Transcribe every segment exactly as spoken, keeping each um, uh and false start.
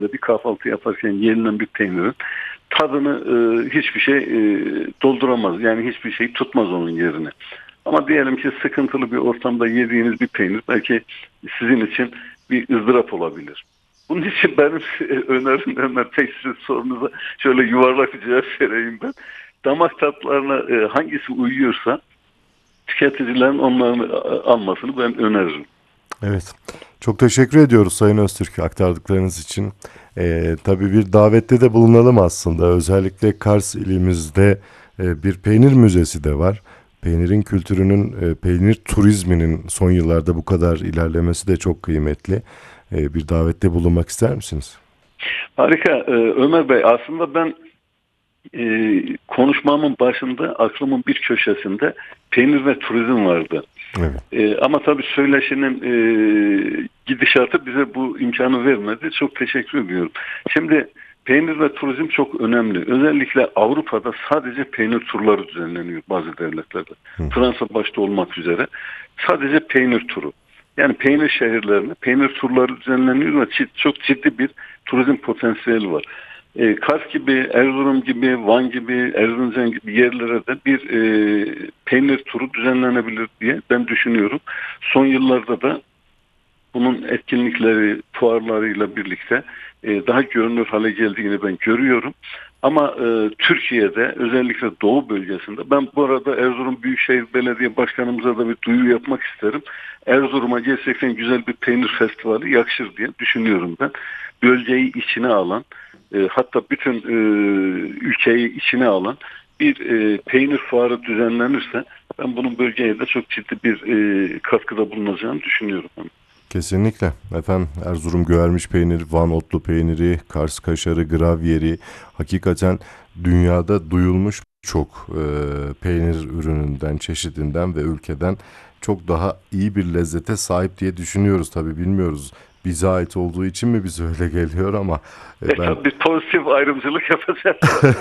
bir kahvaltı yaparken yenilen bir peynirin tadını e, hiçbir şey e, dolduramaz. Yani hiçbir şey tutmaz onun yerini. Ama diyelim ki sıkıntılı bir ortamda yediğiniz bir peynir belki sizin için bir ızdırap olabilir. Bunun için benim önerim Ömer Bey, sizin sorunuza şöyle yuvarlak bir cevap vereyim ben. Damak tatlarına e, hangisi uyuyorsa tüketicilerin onların almasını ben öneririm. Evet. Çok teşekkür ediyoruz Sayın Öztürk aktardıklarınız için. Ee, tabii bir davette de bulunalım aslında. Özellikle Kars ilimizde e, bir peynir müzesi de var. Peynirin kültürünün, e, peynir turizminin son yıllarda bu kadar ilerlemesi de çok kıymetli. E, bir davette bulunmak ister misiniz? Harika. Ee, Ömer Bey, aslında ben e, konuşmamın başında aklımın bir köşesinde peynir ve turizm vardı. Evet. E, ama tabii söyleşinin e, gidişatı bize bu imkanı vermedi. Çok teşekkür ediyorum. Şimdi peynir ve turizm çok önemli. Özellikle Avrupa'da sadece peynir turları düzenleniyor bazı devletlerde. Hı. Fransa başta olmak üzere sadece peynir turu. Yani peynir şehirlerine peynir turları düzenleniyor ve çok ciddi bir turizm potansiyeli var. E, Kars gibi, Erzurum gibi, Van gibi, Erzincan gibi yerlere de bir e, peynir turu düzenlenebilir diye ben düşünüyorum. Son yıllarda da bunun etkinlikleri, fuarlarıyla birlikte e, daha görünür hale geldiğini ben görüyorum. Ama e, Türkiye'de özellikle Doğu bölgesinde, ben bu arada Erzurum Büyükşehir Belediye Başkanımıza da bir duyuru yapmak isterim. Erzurum'a gerçekten güzel bir peynir festivali yakışır diye düşünüyorum ben. Bölgeyi içine alan, e, hatta bütün e, ülkeyi içine alan bir e, peynir fuarı düzenlenirse ben bunun bölgeye de çok ciddi bir e, katkıda bulunacağını düşünüyorum. Kesinlikle. Efendim Erzurum göğermiş peyniri, Van otlu peyniri, Kars kaşarı, gravyeri hakikaten dünyada duyulmuş çok e, peynir ürününden, çeşidinden ve ülkeden çok daha iyi bir lezzete sahip diye düşünüyoruz. Tabii bilmiyoruz. Bize ait olduğu için mi bize öyle geliyor ama e, E, ben tabii bir pozitif ayrımcılık yapacağız.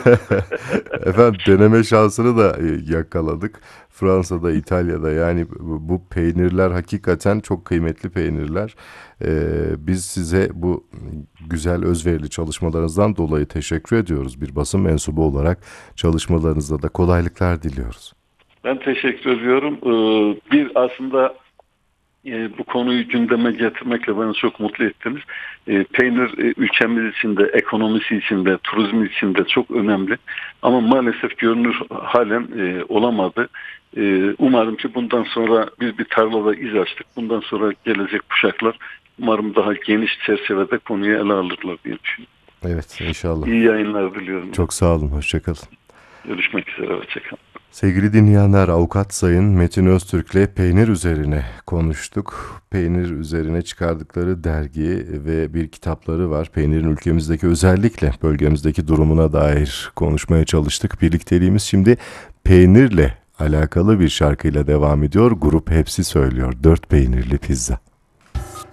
efendim deneme şansını da e, yakaladık. Fransa'da, İtalya'da yani bu, bu peynirler hakikaten çok kıymetli peynirler. Ee, biz size bu güzel özverili çalışmalarınızdan dolayı teşekkür ediyoruz. Bir basın mensubu olarak çalışmalarınızda da kolaylıklar diliyoruz. Ben teşekkür ediyorum. Ee, bir aslında e, bu konuyu gündeme getirmekle beni çok mutlu ettiniz. E, peynir e, ülkemiz için de, ekonomisi için de, turizm için de çok önemli. Ama maalesef görünür halen e, olamadı. E, umarım ki bundan sonra biz bir tarlada iz açtık. Bundan sonra gelecek kuşaklar umarım daha geniş çerçevede konuyu ele alırlar diye düşünüyorum. Evet, inşallah. İyi yayınlar diliyorum. Çok sağ olun, hoşça kalın. Görüşmek üzere, hoşçakalın. Sevgili dinleyenler, Avukat Sayın Metin Öztürk'le peynir üzerine konuştuk. Peynir üzerine çıkardıkları dergi ve bir kitapları var. Peynirin ülkemizdeki, özellikle bölgemizdeki durumuna dair konuşmaya çalıştık. Birlikteliğimiz şimdi peynirle alakalı bir şarkıyla devam ediyor. Grup Hepsi söylüyor. Dört peynirli pizza.